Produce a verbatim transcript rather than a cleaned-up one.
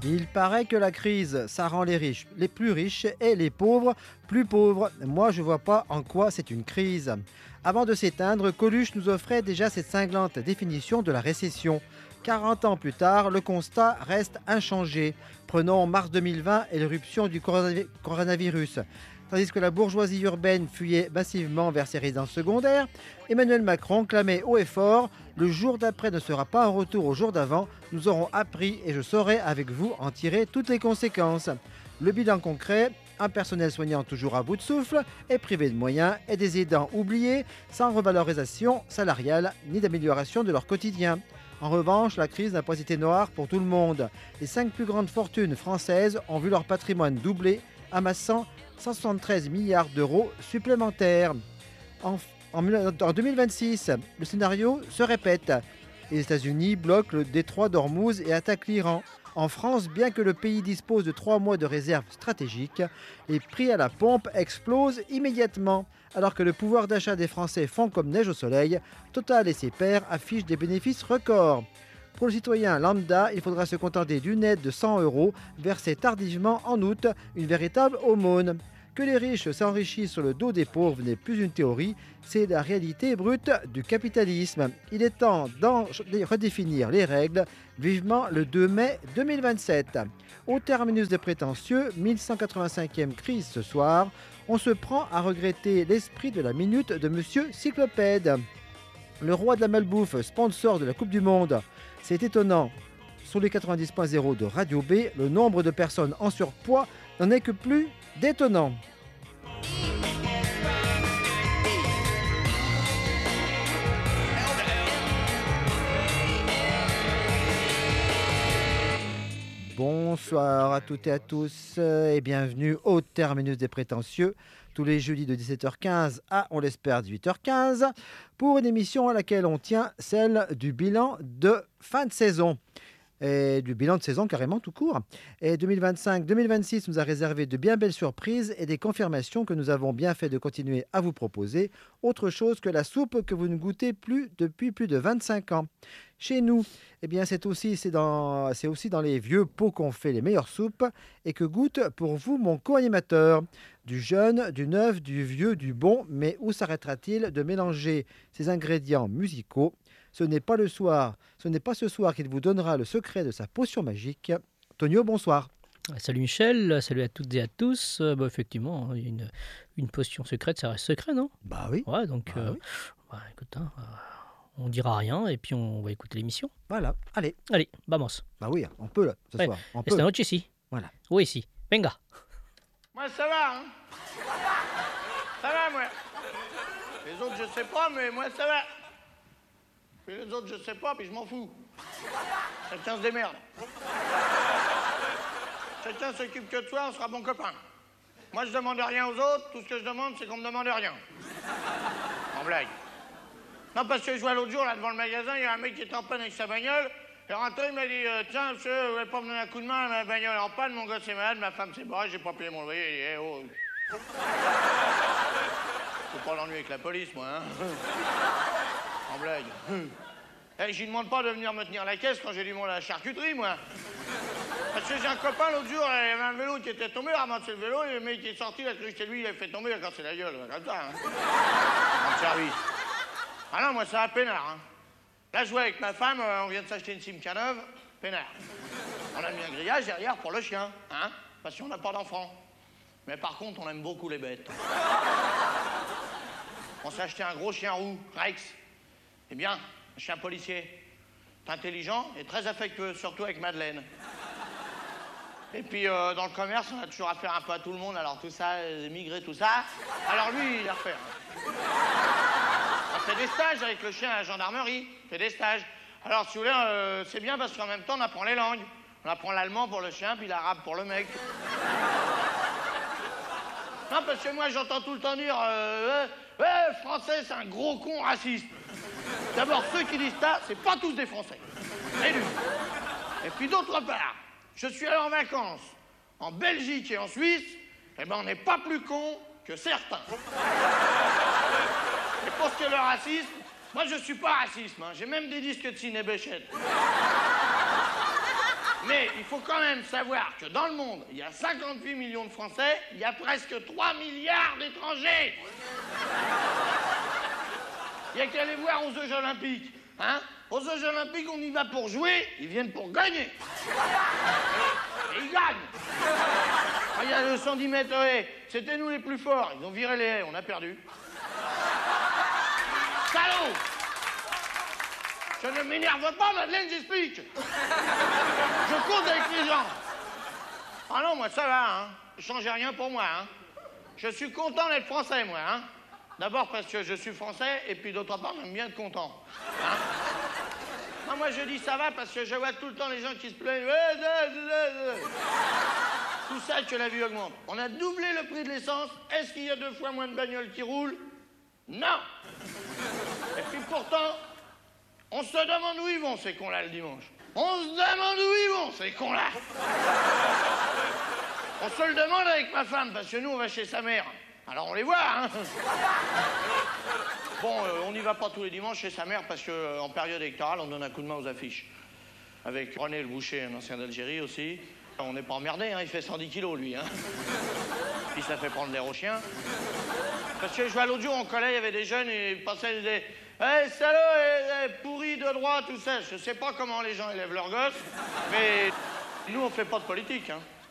Il paraît que la crise, ça rend les riches les plus riches et les pauvres plus pauvres. Moi, je vois pas en quoi c'est une crise. Avant de s'éteindre, Coluche nous offrait déjà cette cinglante définition de la récession. quarante ans plus tard, le constat reste inchangé. Prenons mars deux mille vingt et l'éruption du coronavi- coronavirus. Tandis que la bourgeoisie urbaine fuyait massivement vers ses résidences secondaires, Emmanuel Macron clamait haut et fort « Le jour d'après ne sera pas un retour au jour d'avant, nous aurons appris et je saurai avec vous en tirer toutes les conséquences ». Le bilan concret, un personnel soignant toujours à bout de souffle et privé de moyens et des aidants oubliés sans revalorisation salariale ni d'amélioration de leur quotidien. En revanche, la crise n'a pas été noire pour tout le monde. Les cinq plus grandes fortunes françaises ont vu leur patrimoine doubler, amassant cent soixante-treize milliards d'euros supplémentaires. En, en, en deux mille vingt-six, le scénario se répète. Les États-Unis bloquent le détroit d'Ormuz et attaquent l'Iran. En France, bien que le pays dispose de trois mois de réserve stratégique, les prix à la pompe explosent immédiatement. Alors que le pouvoir d'achat des Français fond comme neige au soleil, Total et ses pairs affichent des bénéfices records. Pour le citoyen lambda, il faudra se contenter d'une aide de cent euros versée tardivement en août, une véritable aumône. Que les riches s'enrichissent sur le dos des pauvres n'est plus une théorie, c'est la réalité brute du capitalisme. Il est temps d'en redéfinir les règles, vivement le deux mai deux mille vingt-sept. Au terminus des prétentieux, mille cent quatre-vingt-cinquième crise ce soir, on se prend à regretter l'esprit de la minute de Monsieur Cyclopède. Le roi de la malbouffe, sponsor de la Coupe du Monde. C'est étonnant. Sur les quatre-vingt-dix point zéro de Radio B, le nombre de personnes en surpoids n'en est que plus détonnant. Bonsoir à toutes et à tous et bienvenue au terminus des prétentieux, tous les jeudis de dix-sept heures quinze à, on l'espère, dix-huit heures quinze, pour une émission à laquelle on tient celle du bilan de fin de saison. Et du bilan de saison carrément tout court. Et deux mille vingt-cinq deux mille vingt-six nous a réservé de bien belles surprises et des confirmations que nous avons bien fait de continuer à vous proposer, autre chose que la soupe que vous ne goûtez plus depuis plus de vingt-cinq ans. Chez nous, eh bien c'est aussi, c'est dans, c'est aussi dans les vieux pots qu'on fait les meilleures soupes et que goûte pour vous mon co-animateur. Du jeune, du neuf, du vieux, du bon, mais où s'arrêtera-t-il de mélanger ces ingrédients musicaux ? Ce n'est pas le soir, ce n'est pas ce soir qu'il vous donnera le secret de sa potion magique. Tonio, bonsoir. Salut Michel, salut à toutes et à tous. Euh, bah, effectivement, une, une potion secrète, ça reste secret, non ? Bah oui. Ouais, donc, bah euh, oui. bah, écoute, hein, euh, on dira rien et puis on va écouter l'émission. Voilà, allez. Allez, vamos. Bah oui, on peut là, ce Ouais. soir. On Esta peut. noche ici. Voilà. Oui, ici. Venga. Moi, ça va, hein. Ça va, moi. Les autres, je sais pas, mais moi, ça va. Puis les autres, je sais pas, puis je m'en fous. Chacun se démerde. Chacun s'occupe que de soi, on sera bon copain. Moi, je demande rien aux autres, tout ce que je demande, c'est qu'on me demande rien. En blague. Non, parce que je vois l'autre jour, là, devant le magasin, il y a un mec qui était en panne avec sa bagnole. Et rentré, il m'a dit, euh, tiens, monsieur, vous voulez pas me donner un coup de main, ma bagnole est en panne, mon gosse est malade, ma femme s'est barrée, j'ai pas payé mon loyer. Il dit, eh, oh. Faut pas l'ennuyer avec la police, moi, hein. En blague. Eh, je lui demande pas de venir me tenir la caisse quand j'ai du monde à la charcuterie, moi. Parce que j'ai un copain l'autre jour, il y avait un vélo qui était tombé, il a ramassé le vélo, et le mec qui est sorti, il a cru que c'était lui, il a fait tomber, il a cassé la gueule, comme ça, hein. En service. Ah non, moi, ça va peinard, hein. Là, je vois avec ma femme, euh, on vient de s'acheter une Simca neuve, peinard. On a mis un grillage derrière pour le chien, hein, parce qu'on n'a pas d'enfant. Mais par contre, on aime beaucoup les bêtes. On s'est acheté un gros chien roux, Rex. Eh bien, un chien policier. Intelligent et très affectueux, surtout avec Madeleine. Et puis, euh, dans le commerce, on a toujours affaire un peu à tout le monde, alors tout ça, euh, émigré, tout ça. Alors lui, il a affaire. On fait des stages avec le chien à la gendarmerie. On fait des stages. Alors, si vous voulez, euh, c'est bien parce qu'en même temps, on apprend les langues. On apprend l'allemand pour le chien, puis l'arabe pour le mec. Non, parce que moi, j'entends tout le temps dire euh, « Ouais, ouais, français, c'est un gros con raciste. » D'abord, ceux qui disent ça, c'est pas tous des Français. Et lui. Et puis, d'autre part, je suis allé en vacances en Belgique et en Suisse, eh ben, on n'est pas plus cons que certains. Et pour ce qui est le racisme, moi, je suis pas raciste, hein. J'ai même des disques de Ciné Béchette. Mais il faut quand même savoir que dans le monde, il y a cinquante-huit millions de Français, il y a presque trois milliards d'étrangers. Il n'y a qu'à aller voir aux Jeux Olympiques. Hein? Aux Jeux Olympiques, on y va pour jouer, ils viennent pour gagner. Et, et ils gagnent. Il y a le cent dix mètres haies, c'était nous les plus forts. Ils ont viré les haies, on a perdu. Salaud! Je ne m'énerve pas, Madeleine, j'explique. Je compte avec les gens. Ah non, moi, ça va, hein. Ne changez rien pour moi, hein. Je suis content d'être français, moi, hein. D'abord parce que je suis français, et puis d'autre part, j'aime bien être content. Hein. Non, moi, je dis ça va parce que je vois tout le temps les gens qui se plaignent. Tout ça que la vie augmente. On a doublé le prix de l'essence. Est-ce qu'il y a deux fois moins de bagnoles qui roulent? Non. Et puis pourtant, on se demande où ils vont, ces cons-là, le dimanche. On se demande où ils vont, ces cons-là. On se le demande avec ma femme, parce que nous, on va chez sa mère. Alors on les voit, hein. Bon, euh, on n'y va pas tous les dimanches chez sa mère, parce qu'en euh, période électorale, on donne un coup de main aux affiches. Avec René le Boucher, un ancien d'Algérie aussi. On n'est pas emmerdé, hein, il fait cent dix kilos, lui. Hein. Puis ça fait prendre l'air aux chiens. Parce que je vois l'autre jour, on collait, il y avait des jeunes, et ils passaient, ils disaient « Hé, hey, salaud, hey, hey, pourri de droit, tout ça ». Je sais pas comment les gens élèvent leurs gosses, mais nous, on fait pas de politique, hein.